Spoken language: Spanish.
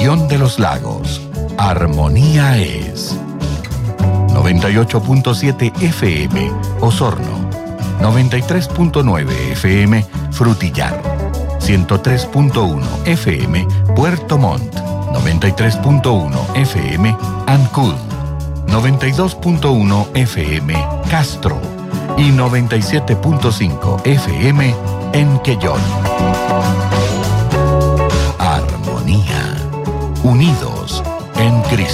región de los lagos. Armonía es 98.7 FM Osorno, 93.9 FM Frutillar, 103.1 FM Puerto Montt, 93.1 FM Ancud, 92.1 FM Castro y 97.5 FM en Quellón. Armonía. Unidos en Cristo.